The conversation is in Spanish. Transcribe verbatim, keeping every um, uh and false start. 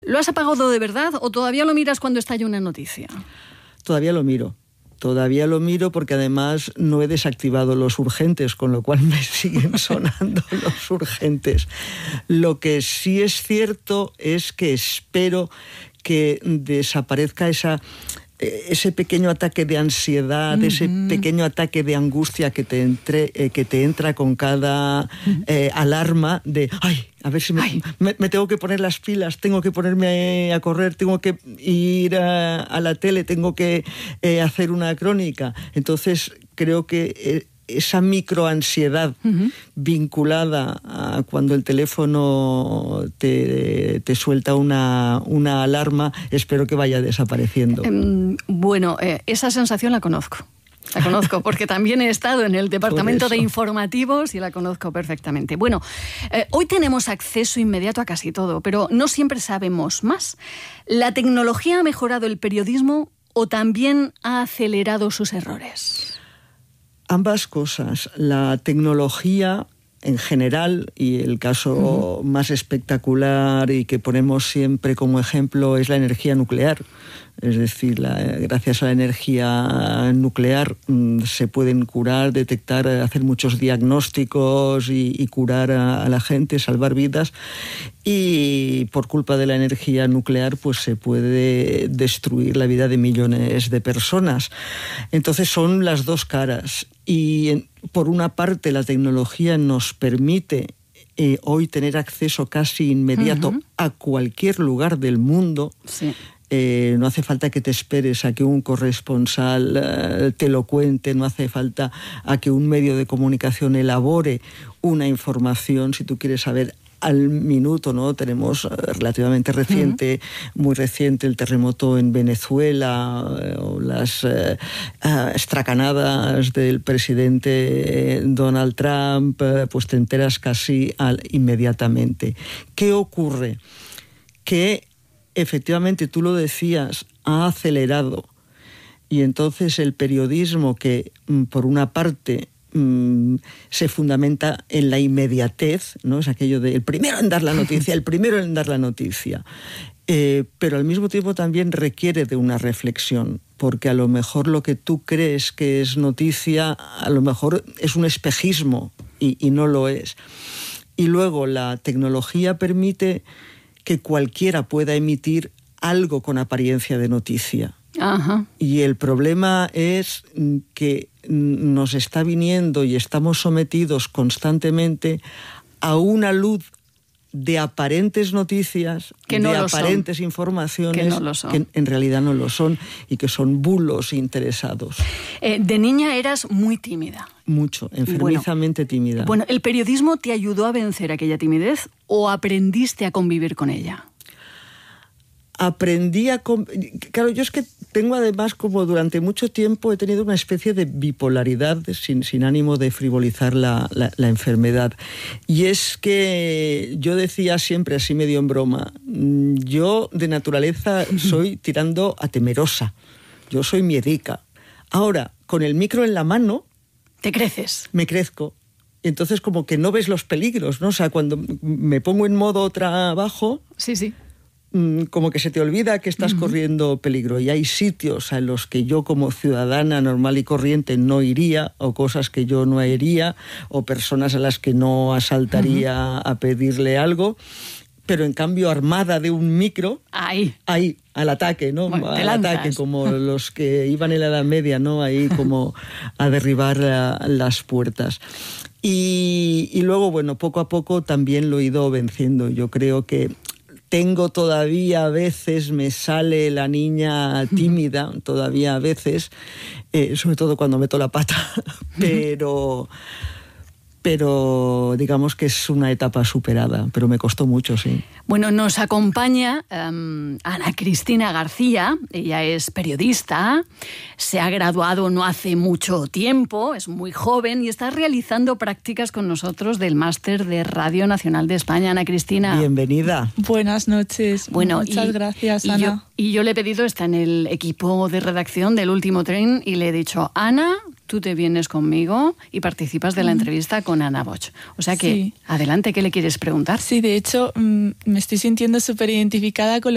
¿Lo has apagado de verdad o todavía lo miras cuando estalla una noticia? Todavía lo miro. Todavía lo miro porque además no he desactivado los urgentes, con lo cual me siguen sonando los urgentes. Lo que sí es cierto es que espero que desaparezca esa... ese pequeño ataque de ansiedad, uh-huh. ese pequeño ataque de angustia que te, entre, eh, que te entra con cada uh-huh. eh, alarma de ¡ay! A ver si me, me, me tengo que poner las pilas, tengo que ponerme a correr, tengo que ir a, a la tele, tengo que eh, hacer una crónica. Entonces creo que eh, esa microansiedad uh-huh. vinculada a cuando el teléfono te, te suelta una, una alarma, espero que vaya desapareciendo. Um, bueno, eh, esa sensación la conozco. La conozco porque también he estado en el departamento de informativos y la conozco perfectamente. Bueno, eh, hoy tenemos acceso inmediato a casi todo, pero no siempre sabemos más. ¿La tecnología ha mejorado el periodismo o también ha acelerado sus errores? Ambas cosas. La tecnología en general, y el caso uh-huh. más espectacular y que ponemos siempre como ejemplo es la energía nuclear. Es decir, la, gracias a la energía nuclear mmm, se pueden curar, detectar, hacer muchos diagnósticos y, y curar a, a la gente, salvar vidas. Y por culpa de la energía nuclear pues se puede destruir la vida de millones de personas. Entonces son las dos caras. Y en, por una parte la tecnología nos permite eh, hoy tener acceso casi inmediato uh-huh. a cualquier lugar del mundo. Sí. Eh, no hace falta que te esperes a que un corresponsal eh, te lo cuente, no hace falta a que un medio de comunicación elabore una información si tú quieres saber al minuto, ¿no? Tenemos relativamente reciente, uh-huh. muy reciente, el terremoto en Venezuela, eh, o las eh, uh, estracanadas del presidente Donald Trump, eh, pues te enteras casi al, inmediatamente. ¿Qué ocurre? Que efectivamente, tú lo decías, ha acelerado. Y entonces el periodismo que, por una parte, mmm, se fundamenta en la inmediatez, ¿no? Es aquello de el primero en dar la noticia, el primero en dar la noticia. Eh, pero al mismo tiempo también requiere de una reflexión, porque a lo mejor lo que tú crees que es noticia, a lo mejor es un espejismo y, y no lo es. Y luego la tecnología permite que cualquiera pueda emitir algo con apariencia de noticia. Ajá. Y el problema es que nos está viniendo y estamos sometidos constantemente a una luz de aparentes noticias, que no de lo aparentes son. informaciones que, no lo son. que en realidad no lo son y que son bulos interesados. Eh, de niña eras muy tímida. Mucho, enfermizamente bueno, tímida. Bueno, ¿el periodismo te ayudó a vencer aquella timidez o aprendiste a convivir con ella? Aprendí a... Con... Claro, yo es que tengo además como durante mucho tiempo he tenido una especie de bipolaridad sin, sin ánimo de frivolizar la, la, la enfermedad. Y es que yo decía siempre así medio en broma, yo de naturaleza soy tirando a temerosa, yo soy miedica. Ahora, con el micro en la mano... ¿Te creces? Me crezco. Entonces como que no ves los peligros, ¿no? O sea, cuando me pongo en modo trabajo... Sí, sí. Como que se te olvida que estás uh-huh. corriendo peligro, y hay sitios a los que yo como ciudadana normal y corriente no iría, o cosas que yo no haría, o personas a las que no asaltaría uh-huh. a pedirle algo, pero en cambio armada de un micro, ahí, ahí al ataque, ¿no? Bueno, al ataque, como los que iban en la Edad Media, ¿no? Ahí como a derribar la, las puertas. Y, y luego, bueno, poco a poco también lo he ido venciendo. Yo creo que tengo todavía a veces, me sale la niña tímida, todavía a veces, eh, sobre todo cuando meto la pata, pero, pero digamos que es una etapa superada, pero me costó mucho, sí. Bueno, nos acompaña um, Ana Cristina García, ella es periodista, se ha graduado no hace mucho tiempo, es muy joven y está realizando prácticas con nosotros del Máster de Radio Nacional de España. Ana Cristina. Bienvenida. Buenas noches. Bueno, muchas y, gracias, y Ana. Yo, y yo le he pedido, está en el equipo de redacción del Último Tren, y le he dicho, Ana, tú te vienes conmigo y participas de la entrevista con Ana Bosch. O sea que, sí. Adelante, ¿qué le quieres preguntar? Sí, de hecho, me estoy sintiendo súper identificada con lo